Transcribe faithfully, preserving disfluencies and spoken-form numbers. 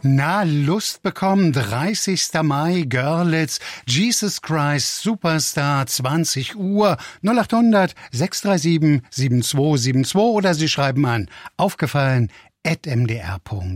Na, Lust bekommen, dreißigster Mai, Görlitz, Jesus Christ Superstar, zwanzig Uhr, null achthundert, sechs drei sieben, sieben zwei sieben zwei oder Sie schreiben an aufgefallen at m d r punkt